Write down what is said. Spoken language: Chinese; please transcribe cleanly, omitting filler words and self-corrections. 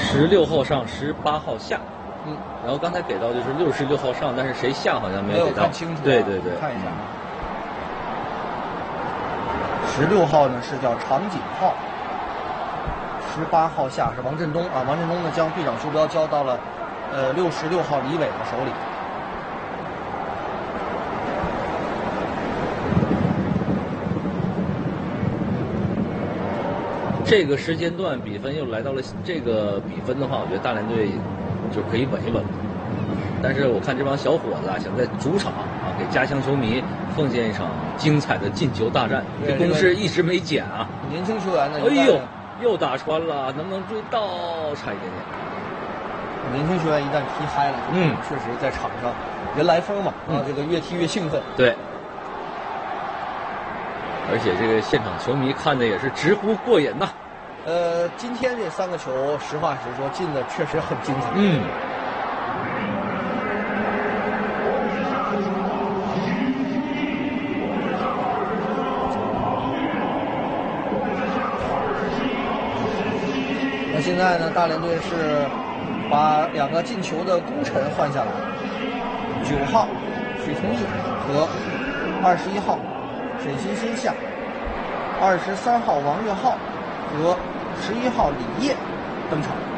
16号上，18号下。 嗯， 然后刚才给到就是66号上，但是谁下好像没有给到。 看清楚。 对对对， 看一下啊。16号呢是叫长锦号，18号下是王振东啊。王振东呢将队长袖标交到了66号李伟的手里。 这个时间段比分又来到了这个比分的话，我觉得大连队就可以稳一稳了。但是我看这帮小伙子啊，想在主场啊给家乡球迷奉献一场精彩的进球大战，这攻势一直没减啊。 年轻球员呢， 哎呦，又打穿了，能不能追到？差一点点。 年轻球员一旦踢嗨了，确实在场上人来疯嘛，这个越踢越兴奋。 对。而且这个现场球迷看的也是直呼过瘾呐。 今天这3个球，实话实说，进的确实很精彩。那现在呢，大连队是把2个进球的功臣换下来，9号许崇义和21号沈欣欣下，23号王岳浩和11号李烨登场。